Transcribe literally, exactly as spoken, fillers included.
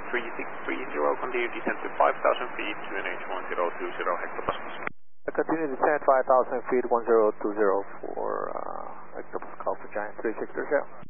three six three zero, continue descent to five thousand feet, Q N H one zero two zero hectopascals. I continue descent five thousand feet, one zero two zero for uh, hectopascal for Giant three six three zero.